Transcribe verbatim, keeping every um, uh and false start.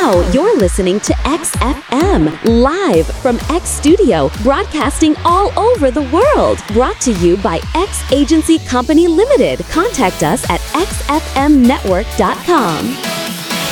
Now you're listening to X F M, live from X Studio, broadcasting all over the world. Brought to you by X Agency Company Limited. Contact us at x f m network dot com.